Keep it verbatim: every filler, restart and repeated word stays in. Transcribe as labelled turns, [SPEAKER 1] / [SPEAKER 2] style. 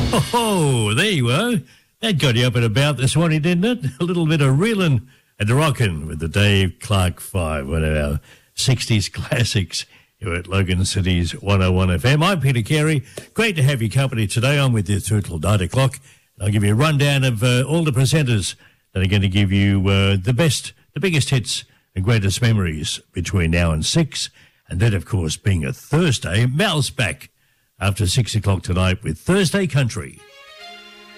[SPEAKER 1] Oh, there you were. That got you up and about this morning, didn't it? A little bit of reeling and rocking with the Dave Clark Five, one of our sixties classics here at Logan City's one oh one F M. I'm Peter Carey. Great to have your company today. I'm with you through till nine o'clock. I'll give you a rundown of uh, all the presenters that are going to give you uh, the best, the biggest hits and greatest memories between now and six. And then, of course, being a Thursday, Mel's back after six o'clock tonight with Thursday Country.